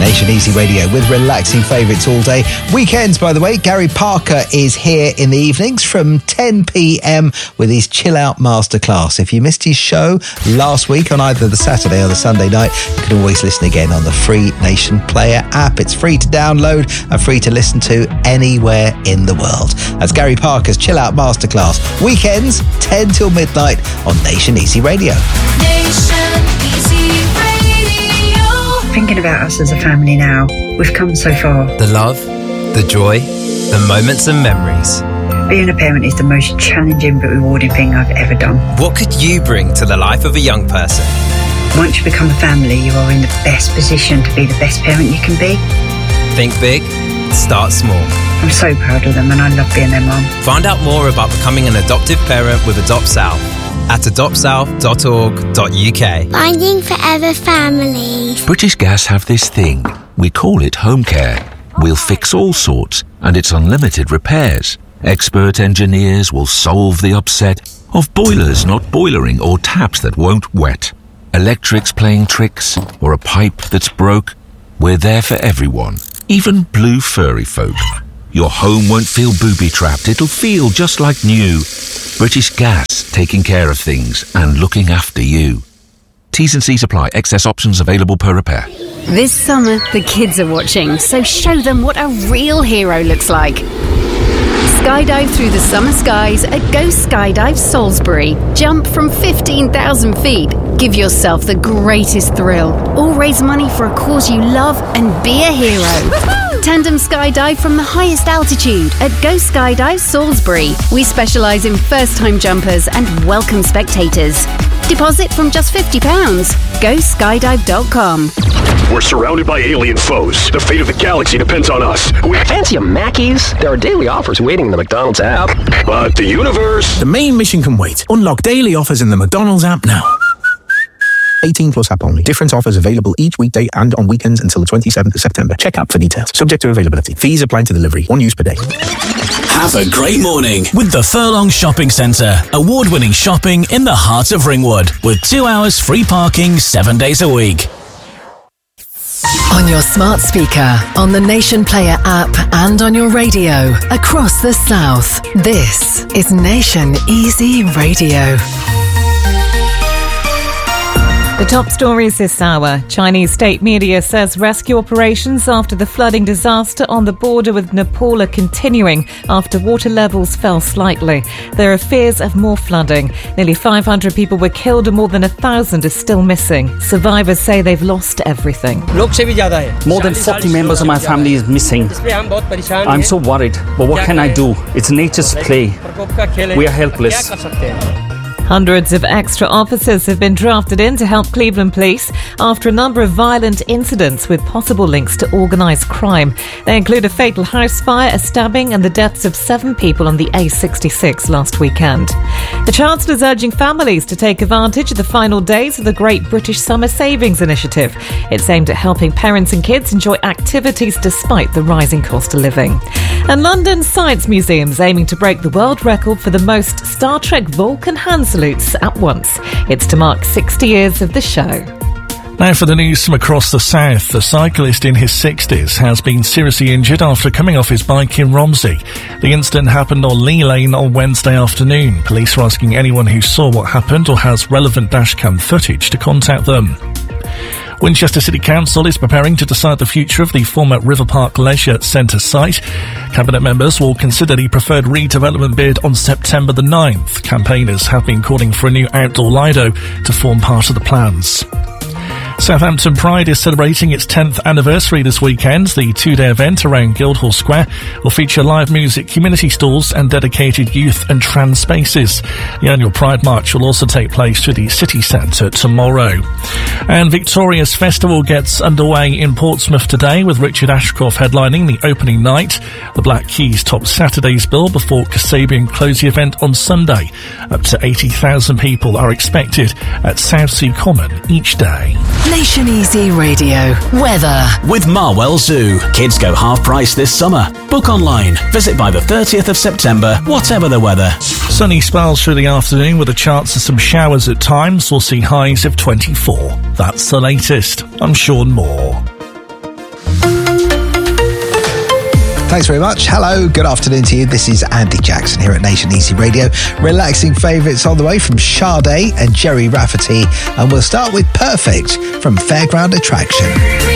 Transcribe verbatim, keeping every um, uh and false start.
Nation Easy Radio with relaxing favourites all day. Weekends, by the way, Gary Parker is here in the evenings from ten p.m. with his Chill Out Masterclass. If you missed his show last week on either the Saturday or the Sunday night, you can always listen again on the free Nation Player app. It's free to download and free to listen to anywhere in the world. That's Gary Parker's Chill Out Masterclass. Weekends, ten till midnight on Nation Easy Radio. Nation Easy Radio. Thinking about us as a family now, we've come so far. The love, the joy, the moments and memories. Being a parent is the most challenging but rewarding thing I've ever done. What could you bring to the life of a young person? Once you become a family, you are in the best position to be the best parent you can be. Think big, start small. I'm so proud of them and I love being their mum. Find out more about becoming an adoptive parent with Adopt South at adopt south dot org dot u k. Finding Forever Families. British Gas have this thing. We call it home care. We'll fix all sorts, and it's unlimited repairs. Expert engineers will solve the upset of boilers not boilering or taps that won't wet. Electrics playing tricks, or a pipe that's broke. We're there for everyone, even blue furry folk. Your home won't feel booby-trapped. It'll feel just like new. British Gas, taking care of things and looking after you. T's and C's apply. Excess options available per repair. This summer, the kids are watching, so show them what a real hero looks like. Skydive through the summer skies at Go Skydive Salisbury. Jump from fifteen thousand feet. Give yourself the greatest thrill. Or raise money for a cause you love and be a hero. Tandem skydive from the highest altitude at Go Skydive Salisbury. We specialise in first-time jumpers and welcome spectators. Deposit from just fifty pounds. go skydive dot com. We're surrounded by alien foes. The fate of the galaxy depends on us. We fancy a Mackey's? There are daily offers waiting in the McDonald's app. But the universe... The main mission can wait. Unlock daily offers in the McDonald's app now. eighteen plus app only. Different offers available each weekday and on weekends until the twenty-seventh of September. Check app for details. Subject to availability. Fees apply to delivery. One use per day. Have a great morning with the Furlong Shopping Centre. Award-winning shopping in the heart of Ringwood with two hours free parking seven days a week. On your smart speaker, on the Nation Player app and on your radio across the South. This is Nation Easy Radio. The top stories this hour. Chinese state media says rescue operations after the flooding disaster on the border with Nepal are continuing after water levels fell slightly. There are fears of more flooding. Nearly five hundred people were killed and more than a thousand are still missing. Survivors say they've lost everything. More than forty members of my family is missing. I'm so worried, but what can I do? It's nature's play. We are helpless. Hundreds of extra officers have been drafted in to help Cleveland police after a number of violent incidents with possible links to organised crime. They include a fatal house fire, a stabbing and the deaths of seven people on the A sixty-six last weekend. The Chancellor is urging families to take advantage of the final days of the Great British Summer Savings Initiative. It's aimed at helping parents and kids enjoy activities despite the rising cost of living. And London Science Museum's aiming to break the world record for the most Star Trek Vulcan hand salutes at once. It's to mark sixty years of the show. Now for the news from across the south. The cyclist in his sixties has been seriously injured after coming off his bike in Romsey. The incident happened on Lee Lane on Wednesday afternoon. Police are asking anyone who saw what happened or has relevant dashcam footage to contact them. Winchester City Council is preparing to decide the future of the former River Park Leisure Centre site. Cabinet members will consider the preferred redevelopment bid on September the ninth. Campaigners have been calling for a new outdoor Lido to form part of the plans. Southampton Pride is celebrating its tenth anniversary this weekend. The two-day event around Guildhall Square will feature live music, community stalls and dedicated youth and trans spaces. The annual Pride March will also take place through the city centre tomorrow. And Victoria's Festival gets underway in Portsmouth today with Richard Ashcroft headlining the opening night. The Black Keys top Saturday's bill before Kasabian close the event on Sunday. Up to eighty thousand people are expected at Southsea Common each day. Nation Easy Radio. Weather. With Marwell Zoo. Kids go half price this summer. Book online. Visit by the thirtieth of September, whatever the weather. Sunny spells through the afternoon with a chance of some showers at times. We'll see highs of twenty-four. That's the latest. I'm Sean Moore. Thanks very much. Hello, good afternoon to you. This is Andy Jackson here at Nation Easy Radio. Relaxing favourites on the way from Sade and Jerry Rafferty. And we'll start with Perfect from Fairground Attraction.